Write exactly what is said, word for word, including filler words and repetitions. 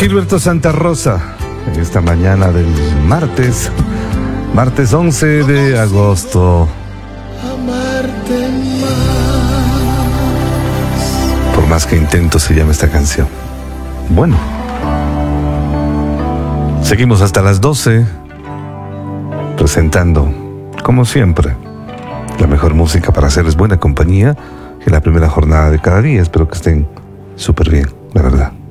Gilberto Santa Rosa, en esta mañana del martes, martes once de agosto. Por más que intento, se llama esta canción. Bueno, seguimos hasta las doce, presentando, como siempre, la mejor música para hacerles buena compañía en la primera jornada de cada día. Espero que estén súper bien, la verdad.